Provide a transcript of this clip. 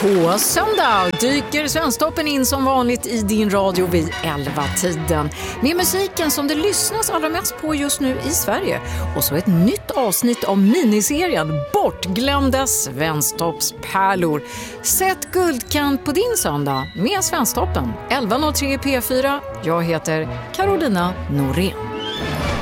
På söndag dyker Svensktoppen in som vanligt i din radio vid 11-tiden. Med musiken som det lyssnas allra mest på just nu i Sverige. Och så ett nytt avsnitt av miniserien Bortglömda Svensktoppspärlor. Sätt guldkant på din söndag med Svensktoppen. 11.03 P4. Jag heter Carolina Norén.